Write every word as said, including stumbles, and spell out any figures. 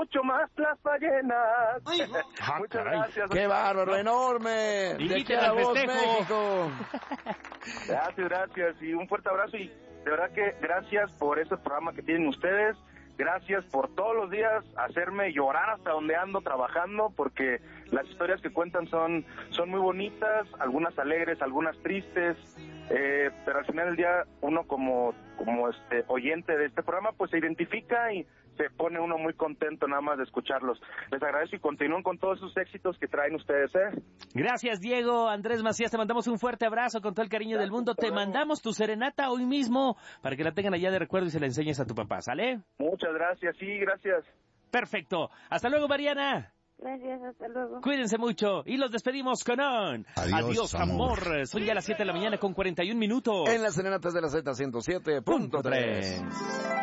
mucho más las ballenas. Ay, ah, Muchas caray. gracias. ¡Qué bárbaro, enorme! ¡De aquí a Voz México! Gracias, gracias. Y un fuerte abrazo. Y de verdad que gracias por ese programa que tienen ustedes. Gracias por todos los días hacerme llorar hasta donde ando trabajando, porque las historias que cuentan son, son muy bonitas, algunas alegres, algunas tristes, eh, pero al final del día uno como, como este oyente de este programa pues se identifica y se pone uno muy contento nada más de escucharlos. Les agradezco y continúen con todos esos éxitos que traen ustedes, ¿eh? Gracias, Diego. Andrés Macías, te mandamos un fuerte abrazo con todo el cariño Gracias, del mundo. Te mandamos tu serenata hoy mismo para que la tengan allá de recuerdo y se la enseñes a tu papá, ¿sale? Muchas gracias, sí, gracias. Perfecto. Hasta luego, Mariana. Gracias, hasta luego. Cuídense mucho y los despedimos con un Adiós, Adiós amor. amor. Son ya las siete de la mañana con cuarenta y un minutos. En las serenatas de la Z ciento siete punto tres.